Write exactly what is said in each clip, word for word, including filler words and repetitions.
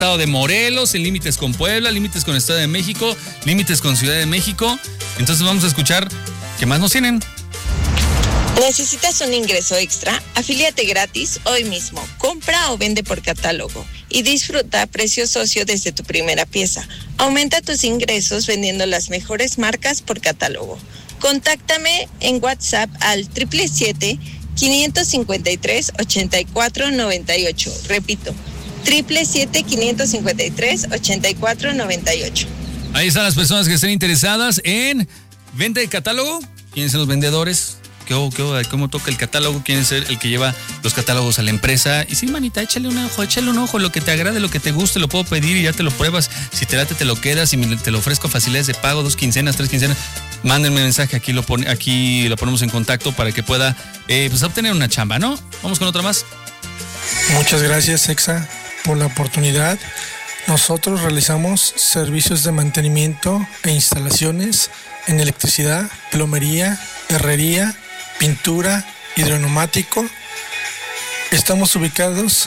estado de Morelos, en límites con Puebla, límites con Estado de México, límites con Ciudad de México. Entonces vamos a escuchar qué más nos tienen. ¿Necesitas un ingreso extra? Afíliate gratis hoy mismo. Compra o vende por catálogo y disfruta precio socio desde tu primera pieza. Aumenta tus ingresos vendiendo las mejores marcas por catálogo. Contáctame en WhatsApp al siete siete siete, cinco cinco tres, ocho cuatro nueve ocho. Repito, siete siete siete, cinco cinco tres, ocho cuatro nueve ocho. Ahí están las personas que estén interesadas en venta de catálogo. ¿Quiénes son los vendedores? ¿Qué, qué, ¿Cómo toca el catálogo? ¿Quién es el que lleva los catálogos a la empresa? Y sí, manita, échale un ojo, échale un ojo, lo que te agrade, lo que te guste, lo puedo pedir y ya te lo pruebas. Si te late, te lo quedas y me, te lo ofrezco a facilidades de pago, dos quincenas, tres quincenas. Mándenme mensaje, aquí lo, pone, aquí lo ponemos en contacto para que pueda eh, pues obtener una chamba, ¿no? Vamos con otra más. Muchas gracias, Exa, por la oportunidad. Nosotros realizamos servicios de mantenimiento e instalaciones en electricidad, plomería, herrería, pintura, hidroneumático. Estamos ubicados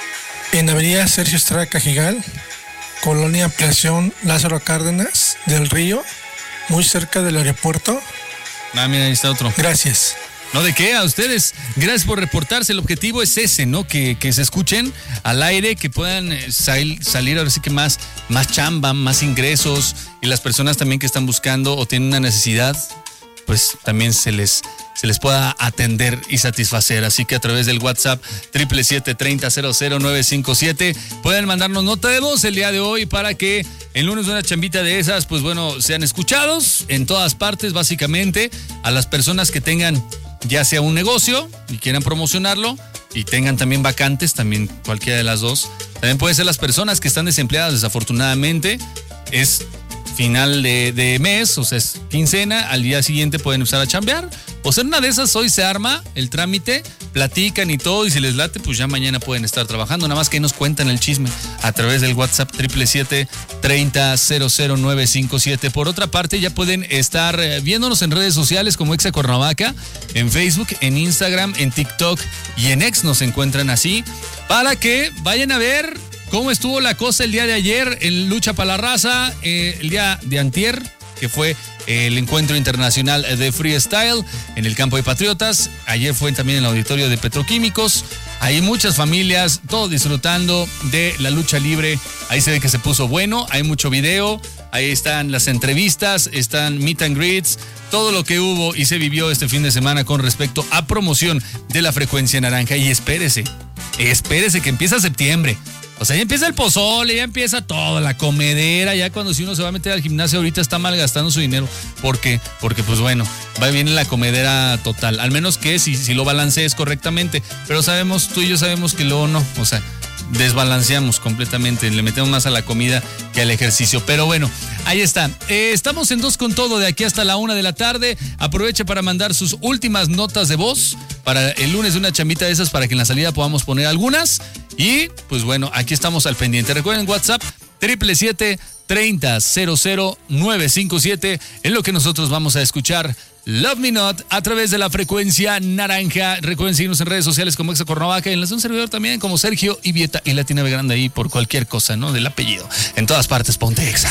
en Avenida Sergio Estrada Cajigal, Colonia Ampliación Lázaro Cárdenas del Río, muy cerca del aeropuerto. Ah, mira, ahí está otro. Gracias. No, ¿de qué? A ustedes. Gracias por reportarse. El objetivo es ese, ¿no? Que, que se escuchen al aire, que puedan sal, salir ahora sí que más, más chamba, más ingresos. Y las personas también que están buscando o tienen una necesidad, pues también se les, se les pueda atender y satisfacer. Así que a través del WhatsApp siete siete siete, treinta, cero cero nueve cinco siete pueden mandarnos nota de voz el día de hoy para que el lunes una chambita de esas, pues bueno, sean escuchados en todas partes, básicamente, a las personas que tengan ya sea un negocio y quieran promocionarlo y tengan también vacantes, también cualquiera de las dos. También puede ser las personas que están desempleadas, desafortunadamente. Es final de, de mes, o sea, es quincena, al día siguiente pueden empezar a chambear. O sea, en una de esas hoy se arma el trámite, platican y todo, y si les late, pues ya mañana pueden estar trabajando. Nada más que ahí nos cuentan el chisme a través del WhatsApp siete siete siete, treinta, cero cero nueve cinco siete. Por otra parte, ya pueden estar viéndonos en redes sociales como Exa Cuernavaca, en Facebook, en Instagram, en TikTok y en X nos encuentran así, para que vayan a ver cómo estuvo la cosa el día de ayer en Lucha para la Raza, eh, el día de antier, que fue el encuentro internacional de freestyle en el campo de Patriotas. Ayer fue también en el auditorio de Petroquímicos. Hay muchas familias, todos disfrutando de la lucha libre. Ahí se ve que se puso bueno, hay mucho video, ahí están las entrevistas, están meet and greets, todo lo que hubo y se vivió este fin de semana con respecto a promoción de la Frecuencia Naranja. Y espérese, espérese que empieza septiembre. O sea, ya empieza el pozole, ya empieza todo, la comedera, ya cuando si uno se va a meter al gimnasio ahorita está malgastando su dinero. ¿Por qué? Porque pues bueno, va bien la comedera total, al menos que si, si lo balancees correctamente, pero sabemos, tú y yo sabemos que luego no, o sea, desbalanceamos completamente, le metemos más a la comida que al ejercicio. Pero bueno, ahí está. Eh, estamos en Dos con Todo de aquí hasta la una de la tarde. Aproveche para mandar sus últimas notas de voz para el lunes de una chambita de esas, para que en la salida podamos poner algunas. Y pues bueno, aquí estamos al pendiente. Recuerden WhatsApp siete siete siete, treinta, cero cero nueve cinco siete, en lo que nosotros vamos a escuchar Love Me Not a través de la Frecuencia Naranja. Recuerden seguirnos en redes sociales como Exa Cuernavaca y en la de un servidor también como Sergio Ibieta y Latina Grande ahí por cualquier cosa, ¿no? Del apellido. En todas partes, ponte Exa.